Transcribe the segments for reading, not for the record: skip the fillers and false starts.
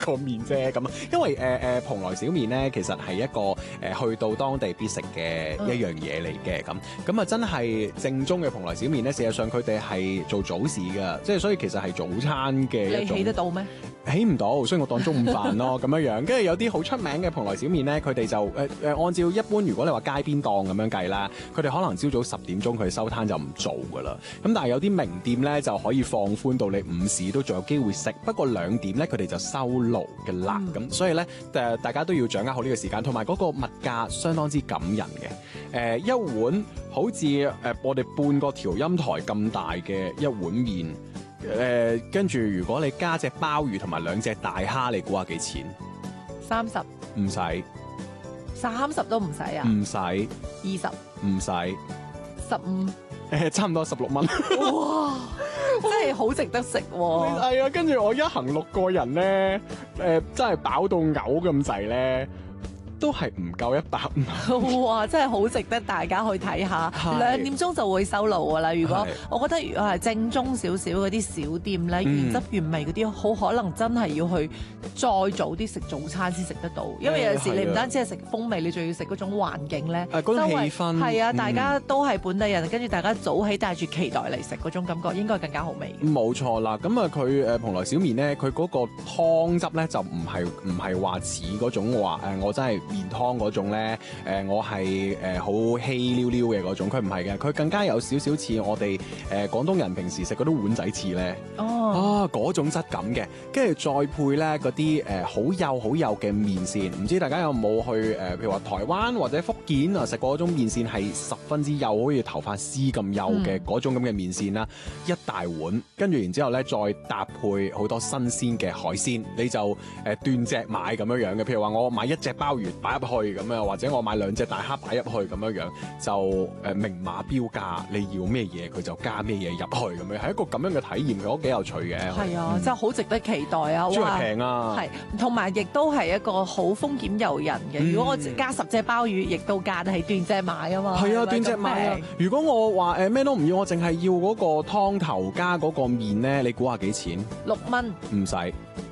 個麵啫咁。因為蓬萊小麵咧，其實係一個去到當地必食嘅一樣嘢嚟嘅咁啊，真係正宗嘅蓬萊小麵咧，事實上佢哋係做早市㗎，即係所以其實係早餐嘅一種。 你起得到咩？ 起唔到，所以我當中午飯咯咁樣樣。跟住有啲好出名嘅蓬萊小麵咧，佢哋就按照一般如果你話街邊檔咁樣計啦，佢哋可能朝早10點鐘佢哋收攤就唔做噶啦。咁但係有啲名店咧就可以放寬到你午市都仲有機會食，不過2點咧佢哋就收爐嘅啦。咁所以咧大家都要掌握好呢個時間，同埋嗰個物價相當之感人嘅。一碗好似我哋半個調音台咁大嘅一碗麵。跟住如果你加隻鮑魚同埋2隻大蝦，你估下幾錢 ？30 唔使 ，30都唔使啊？ 唔使 20 唔使 15， 差唔多16蚊。 哇！真係好值得食喎。 係啊，跟住我一行6個人咧，真係飽到嘔咁滯咧。都係唔夠100蚊。 哇！真係好值得大家去睇下。2點鐘就會收爐噶啦。如果我覺得如果係正宗少少嗰啲小店咧，原汁原味嗰啲，好可能真係要去再早啲食早餐先食得到。因為有時你唔單止係食風味，你仲要食嗰種環境咧， 嗰種氣氛係啊，大家都係本地人，跟住大家早起帶住期待嚟食嗰種感覺，應該更加好味。 冇錯啦。咁啊，佢蓬萊小麵咧，佢嗰個湯汁咧就唔係話似嗰種話我真係麵湯嗰種咧，我係好稀溜溜嘅嗰種，佢唔係嘅，佢更加有少少似我哋廣東人平時食嗰啲碗仔翅咧，嗰種質感嘅，跟住再配咧嗰啲好幼嘅麵線，唔知大家有冇去譬如話台灣或者福建啊食過嗰種麵線係十分之幼，好似頭髮絲咁幼嘅嗰種咁嘅麵線啦，一大碗，跟住然之後咧再搭配好多新鮮嘅海鮮，你就斷隻買咁樣樣嘅，譬如話我買1隻鮑魚擺入去咁樣，或者我買2隻大蝦擺入去咁樣樣，就明碼標價，你要咩嘢佢就加咩嘢入去咁樣，係一個咁樣嘅體驗，我覺得幾有趣嘅。 係啊，真係好值得期待啊！ 主要係平啊， 係同埋亦都係一個好豐儉由人嘅。如果我加10隻鮑魚，亦都價係斷隻買啊嘛。 係啊，斷隻買啊！如果我話咩都唔要，我淨係要嗰個湯頭加嗰個麵咧，你估下幾錢 ？6蚊， 唔使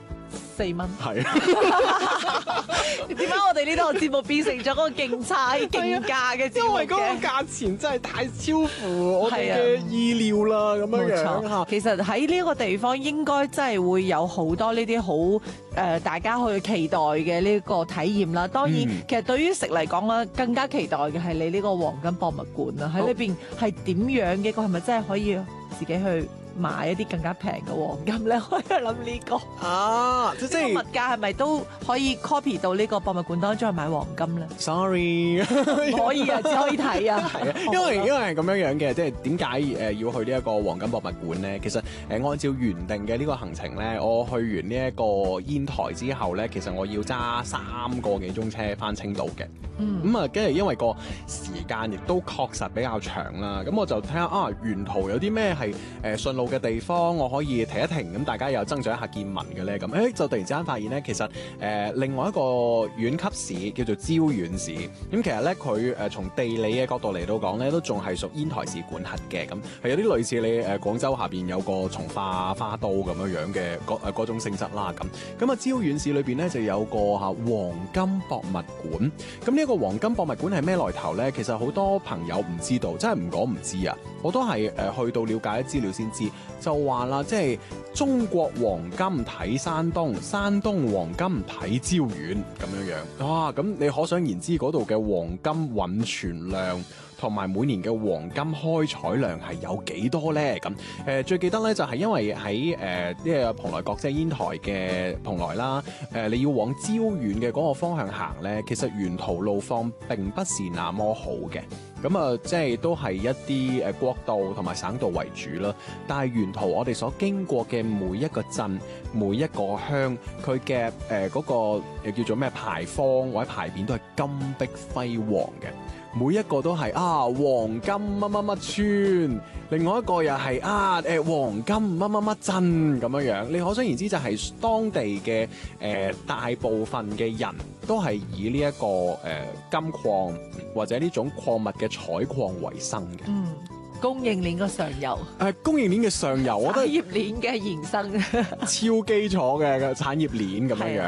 4蚊。 係啊。 點解我哋呢度節目變成咗嗰個競猜競價嘅節目嘅？ 因為嗰個價錢真係太超乎我哋嘅意料啦，咁樣樣嚇。 其實喺呢個地方應該真係會有好多呢啲好大家去期待嘅呢個體驗啦。當然，其實對於食嚟講咧，更加期待嘅係你呢個黃金博物館啦。喺裏邊係點樣嘅？個係咪真係可以自己去買一啲更加平嘅黃金咧？可以諗呢個啊，即係物價係咪都可以 copy 到呢個博物館當中去買黃金咧 ？Sorry， 唔可以啊，只可以睇啊。 係啊，因為係咁樣樣嘅，即係點解要去呢一個黃金博物館咧？其實按照原定嘅呢個行程咧，我去完呢一個煙台之後咧，其實我要揸3個幾鐘車翻青島嘅。咁啊，跟住因為個時間亦都確實比較長啦，咁我就睇下沿途有啲咩係順路嘅地方，我可以停一停，咁大家又增長一下見聞嘅咧，咁就突然之間發現咧，其實另外一個縣級市叫做招遠市，咁其實咧佢從地理嘅角度嚟到講咧，都仲係屬煙台市管轄嘅，咁係有啲類似你廣州下邊有個從化花都咁樣嘅嗰種性質啦，咁啊招遠市裏邊咧就有個黃金博物館，咁呢個黃金博物館係咩來頭咧？其實好多朋友唔知道，真係唔講唔知啊！我都係去到了解資料先知，就話啦，即係中國黃金睇山東，山東黃金睇招遠咁樣樣。哇！咁你可想而知嗰度嘅黃金蘊存量同埋每年嘅黃金開採量係有幾多咧？咁最記得咧就係因為喺呢個蓬萊閣即係煙台嘅蓬萊啦，你要往招遠嘅嗰個方向行咧，其實沿途路況並不是那麼好嘅。咁啊，即係都係一啲國道同埋省道為主啦。但係沿途我哋所經過嘅每一個鎮、每一個鄉，佢嘅嗰個又叫做咩牌坊或者牌匾都係金碧輝煌嘅。每一個都係黃金乜乜乜村，另外一個又係黃金乜乜乜鎮咁樣樣。你可想而知就係當地嘅大部分嘅人都係以呢一個金礦或者呢種礦物嘅採礦為生嘅。 供應鏈個上游， 供應鏈嘅上游，我覺得產業鏈嘅延伸。 超基礎嘅產業鏈咁樣樣。